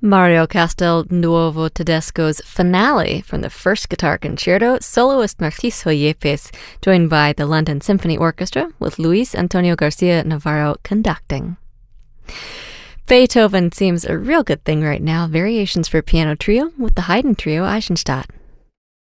Mario Castelnuovo Tedesco's finale from the first guitar concerto, soloist Narciso Yepes, joined by the London Symphony Orchestra, with Luis Antonio Garcia Navarro conducting. Beethoven seems a real good thing right now. Variations for piano trio with the Haydn Trio Eisenstadt.